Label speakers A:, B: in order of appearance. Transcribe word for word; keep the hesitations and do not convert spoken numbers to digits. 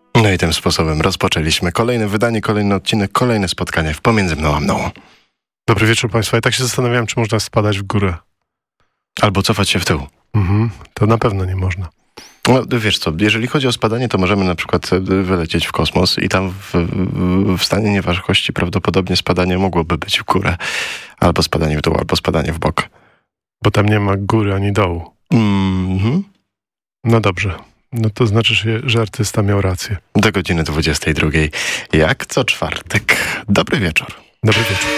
A: No i tym sposobem rozpoczęliśmy kolejne wydanie, kolejny odcinek, kolejne spotkanie w Pomiędzy mną a mną.
B: Dobry wieczór Państwa. Ja tak się zastanawiałem, czy można spadać w górę.
A: Albo cofać się w tył.
B: Mhm, to na pewno nie można.
A: No wiesz co, jeżeli chodzi o spadanie, to możemy na przykład wylecieć w kosmos i tam w, w, w stanie nieważkości prawdopodobnie spadanie mogłoby być w górę. Albo spadanie w dół, albo spadanie w bok.
B: Bo tam nie ma góry ani dołu.
A: Mhm.
B: No dobrze. No to znaczy, że artysta miał rację.
A: Do godziny dwudziestej drugiej, jak co czwartek. Dobry wieczór.
B: Dobry wieczór.